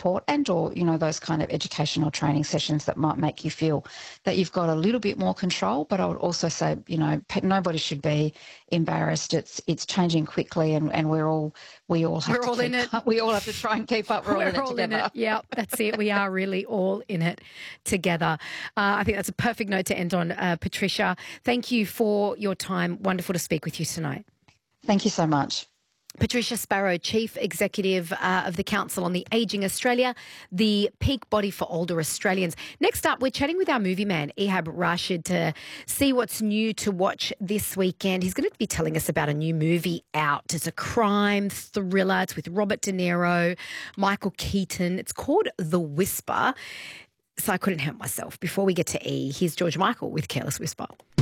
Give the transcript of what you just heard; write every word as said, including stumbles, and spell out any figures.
support and or, you know, those kind of educational training sessions that might make you feel that you've got a little bit more control. But I would also say, you know, pe- nobody should be embarrassed. It's it's changing quickly, and, and we're all we all have We're to all keep in it. up. We all have to try and keep up. We're, all We're in it all together. in it. Yeah, that's it. We are really all in it together. Uh, I think that's a perfect note to end on, uh, Patricia. Thank you for your time. Wonderful to speak with you tonight. Thank you so much. Patricia Sparrow, Chief Executive uh, of the Council on the Ageing Australia, the peak body for older Australians. Next up, we're chatting with our movie man, Ehab Rashid, to see what's new to watch this weekend. He's going to be telling us about a new movie out. It's a crime thriller. It's with Robert De Niro, Michael Keaton. It's called The Whisper. So I couldn't help myself. Before we get to E, here's George Michael with Careless Whisper.